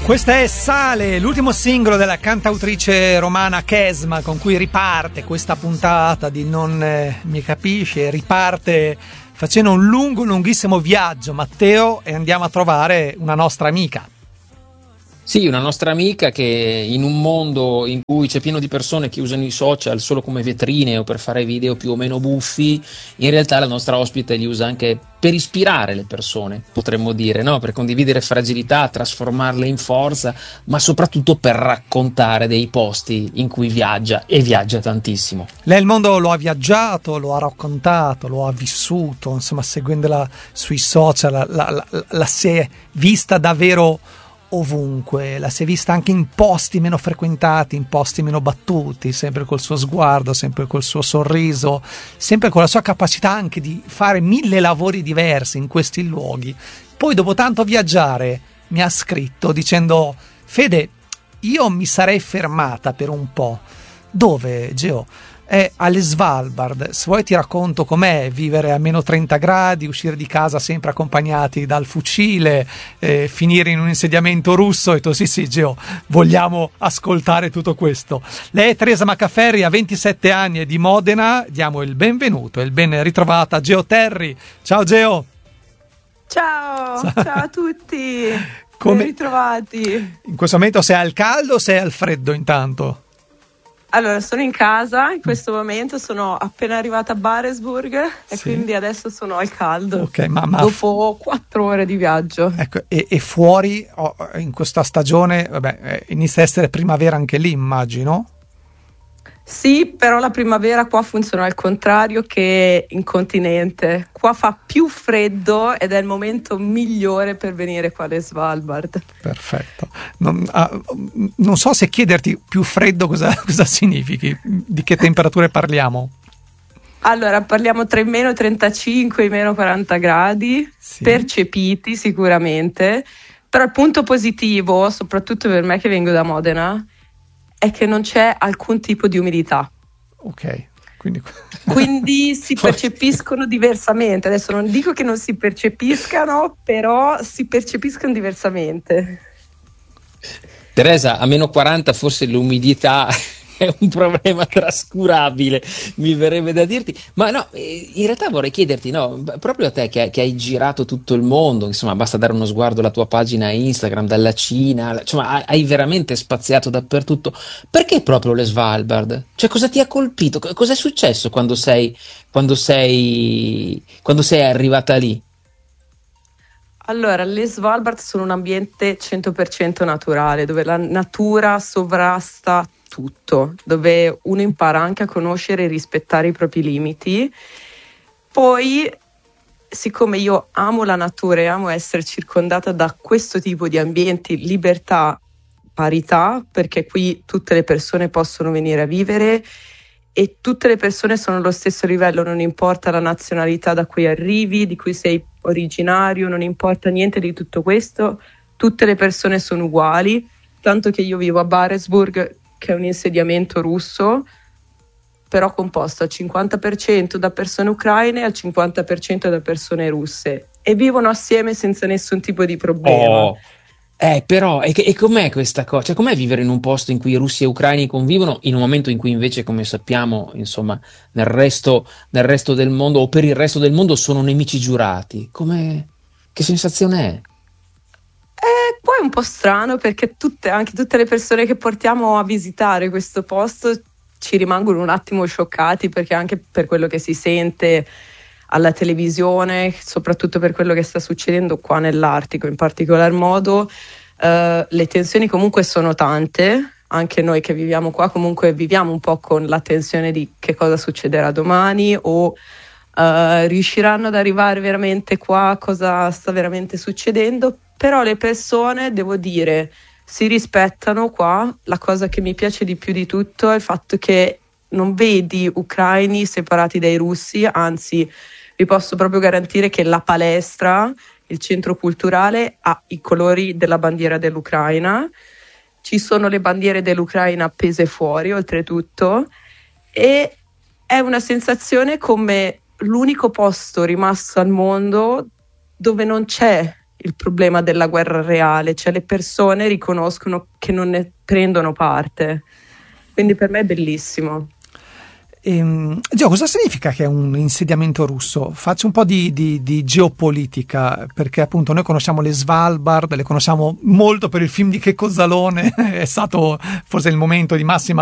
Questa è Sale, l'ultimo singolo della cantautrice romana Kesma, con cui riparte questa puntata di Non mi capisce, riparte facendo un lunghissimo viaggio, Matteo, e andiamo a trovare una nostra amica. Sì, una nostra amica che in un mondo in cui c'è pieno di persone che usano i social solo come vetrine o per fare video più o meno buffi, in realtà la nostra ospite li usa anche per ispirare le persone, potremmo dire, no? Per condividere fragilità, trasformarle in forza, ma soprattutto per raccontare dei posti in cui viaggia, e viaggia tantissimo. Lei il mondo lo ha viaggiato, lo ha raccontato, lo ha vissuto, insomma, seguendola sui social, la si è vista davvero ovunque, la si è vista anche in posti meno frequentati, in posti meno battuti, sempre col suo sguardo, sempre col suo sorriso, sempre con la sua capacità anche di fare 1000 lavori diversi in questi luoghi. Poi dopo tanto viaggiare mi ha scritto dicendo: Fede, io mi sarei fermata per un po'. Dove, Geo? È alle Svalbard. Se vuoi ti racconto com'è vivere a meno 30 gradi, uscire di casa sempre accompagnati dal fucile, finire in un insediamento russo. E tu sì Geo, vogliamo ascoltare tutto questo. Lei è Teresa Maccaferri, ha 27 anni, è di Modena. Diamo il benvenuto e il ben ritrovata a Geo Terry. Ciao Geo. Ciao a tutti. Ben ritrovati. In questo momento sei al caldo o sei al freddo intanto? Allora, sono in casa, in questo momento sono appena arrivata a Baresburg e quindi adesso sono al caldo, okay, ma dopo 4 ore di viaggio. Ecco, e fuori in questa stagione, inizia a essere primavera anche lì, immagino? Sì, però la primavera qua funziona al contrario che in continente. Qua fa più freddo ed è il momento migliore per venire qua alle Svalbard. Perfetto. Non so se chiederti più freddo cosa significhi, di che temperature parliamo? Allora, parliamo tra i meno 35 e i meno 40 gradi, percepiti sicuramente, però il punto positivo, soprattutto per me che vengo da Modena, è che non c'è alcun tipo di umidità. Ok. Quindi si percepiscono diversamente. Adesso non dico che non si percepiscano, però si percepiscono diversamente. Teresa, a meno 40 forse l'umidità è un problema trascurabile, mi verrebbe da dirti, ma no, in realtà vorrei chiederti, no, proprio a te che hai girato tutto il mondo, insomma, basta dare uno sguardo alla tua pagina Instagram, dalla Cina, insomma, hai veramente spaziato dappertutto, perché proprio le Svalbard? Cioè, cosa ti ha colpito? Cosa è successo quando sei arrivata lì? Allora, le Svalbard sono un ambiente 100% naturale, dove la natura sovrasta tutto, dove uno impara anche a conoscere e rispettare i propri limiti. Poi, siccome io amo la natura e amo essere circondata da questo tipo di ambienti, libertà, parità, perché qui tutte le persone possono venire a vivere e tutte le persone sono allo stesso livello, non importa la nazionalità da cui arrivi, di cui sei originario, non importa niente di tutto questo, tutte le persone sono uguali, tanto che io vivo a Baresburg, che è un insediamento russo, però composto al 50% da persone ucraine e al 50% da persone russe, e vivono assieme senza nessun tipo di problema. Però, e com'è questa cosa? Cioè, com'è vivere in un posto in cui russi e ucraini convivono, in un momento in cui invece, come sappiamo, insomma, nel resto del mondo, o per il resto del mondo, sono nemici giurati? Che sensazione è? Poi è un po' strano perché anche tutte le persone che portiamo a visitare questo posto ci rimangono un attimo scioccati, perché anche per quello che si sente alla televisione, soprattutto per quello che sta succedendo qua nell'Artico in particolar modo, le tensioni comunque sono tante. Anche noi che viviamo qua comunque viviamo un po' con la tensione di che cosa succederà domani, o riusciranno ad arrivare veramente qua, cosa sta veramente succedendo. Però le persone, devo dire, si rispettano qua. La cosa che mi piace di più di tutto è il fatto che non vedi ucraini separati dai russi, anzi vi posso proprio garantire che la palestra, il centro culturale, ha i colori della bandiera dell'Ucraina, ci sono le bandiere dell'Ucraina appese fuori oltretutto, e è una sensazione come l'unico posto rimasto al mondo dove non c'è il problema della guerra reale, cioè le persone riconoscono che non ne prendono parte, quindi per me è bellissimo. Gio, cosa significa che è un insediamento russo? Faccio un po' di geopolitica, perché appunto noi conosciamo le Svalbard, le conosciamo molto per il film di Checco Zalone, è stato forse il momento di massima